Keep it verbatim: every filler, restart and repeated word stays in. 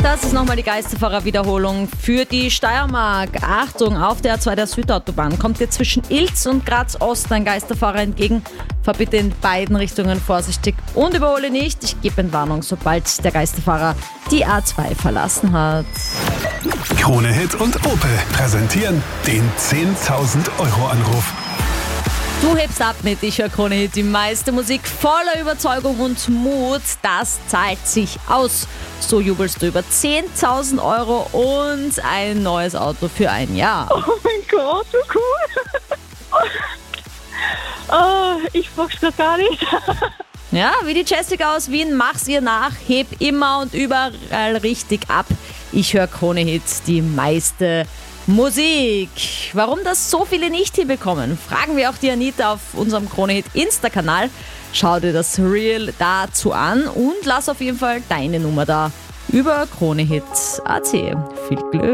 Das ist nochmal die Geisterfahrer-Wiederholung für die Steiermark. Achtung, auf der A zwei der Südautobahn kommt dir zwischen Ilz und Graz Ost ein Geisterfahrer entgegen. Fahr bitte in beiden Richtungen vorsichtig und überhole nicht. Ich gebe Entwarnung, sobald der Geisterfahrer die A zwei verlassen hat. Krone Hit und Opel präsentieren den zehntausend Euro Anruf. Du hebst ab mit Ich höre Krone Hit, die meiste Musik voller Überzeugung und Mut. Das zahlt sich aus. So jubelst du über zehntausend Euro und ein neues Auto für ein Jahr. Oh mein Gott, so cool. Oh, ich frag's grad gar nicht. Ja, wie die Jessica aus Wien, mach's ihr nach, heb immer und überall richtig ab. Ich höre Krone Hit, die meiste Musik. Warum das so viele nicht hinbekommen, fragen wir auch die Anita auf unserem Krone Hit Insta-Kanal. Schau dir das Reel dazu an und lass auf jeden Fall deine Nummer da über Krone Hit Punkt a t. Viel Glück!